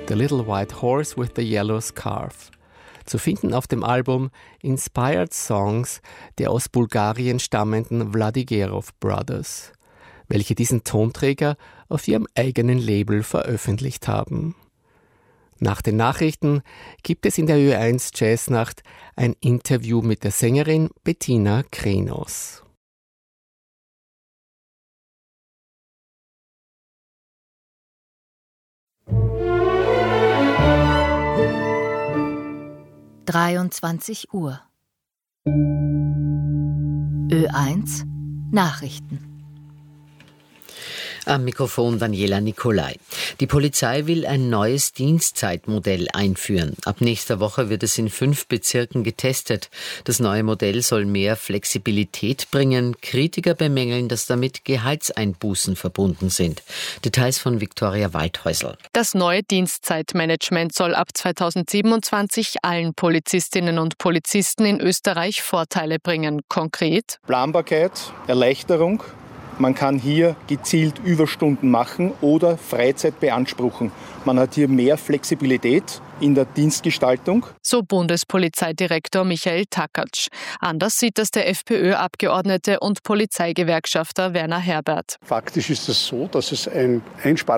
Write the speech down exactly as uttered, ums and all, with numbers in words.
The Little White Horse with the Yellow Scarf. Zu finden auf dem Album Inspired Songs der aus Bulgarien stammenden Vladigerov Brothers, welche diesen Tonträger auf ihrem eigenen Label veröffentlicht haben. Nach den Nachrichten gibt es in der Ö eins Jazznacht ein Interview mit der Sängerin Bettina Krenos. dreiundzwanzig Uhr. Ö eins Nachrichten. Am Mikrofon Daniela Nicolai. Die Polizei will ein neues Dienstzeitmodell einführen. Ab nächster Woche wird es in fünf Bezirken getestet. Das neue Modell soll mehr Flexibilität bringen. Kritiker bemängeln, dass damit Gehaltseinbußen verbunden sind. Details von Viktoria Waldhäusl. Das neue Dienstzeitmanagement soll ab zweitausendsiebenundzwanzig allen Polizistinnen und Polizisten in Österreich Vorteile bringen. Konkret: Planbarkeit, Erleichterung. Man kann hier gezielt Überstunden machen oder Freizeit beanspruchen. Man hat hier mehr Flexibilität in der Dienstgestaltung. So Bundespolizeidirektor Michael Takatsch. Anders sieht das der FPÖ-Abgeordnete und Polizeigewerkschafter Werner Herbert. Faktisch ist es so, dass es ein Einsparungspotenzial